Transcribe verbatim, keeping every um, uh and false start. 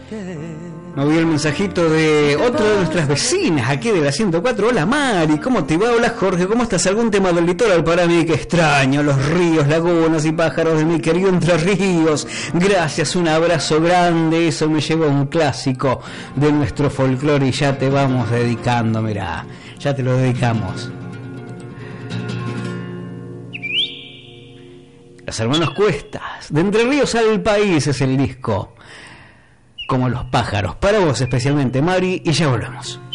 Me voy el mensajito de otra de nuestras vecinas aquí de la ciento cuatro. Hola Mari, ¿cómo te va? Hola Jorge, ¿cómo estás? ¿Algún tema del litoral para mí? Que extraño los ríos, lagunas y pájaros de mi querido Entre Ríos. Gracias, un abrazo grande. Eso me lleva a un clásico de nuestro folclore y ya te vamos dedicando, mirá, ya te lo dedicamos. Los hermanos Cuestas, de Entre Ríos al País es el disco. Como los pájaros, para vos especialmente, Mari, y ya volvemos.